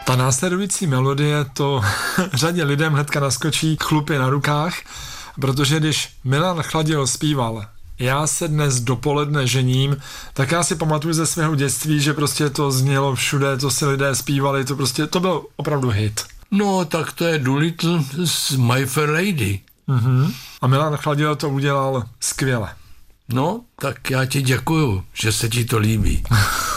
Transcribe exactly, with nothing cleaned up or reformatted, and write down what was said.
Ta následující melodie to řadě lidem hnedka naskočí chlupy na rukách, protože když Milan Chladil zpíval Já se dnes dopoledne žením, tak já si pamatuju ze svého dětství, že prostě to znělo všude, to si lidé zpívali, to prostě, to byl opravdu hit. No, tak to je Doolittle s My Fair Lady. Mhm. A Milan Chladil to udělal skvěle. No, tak já ti děkuju, že se ti to líbí.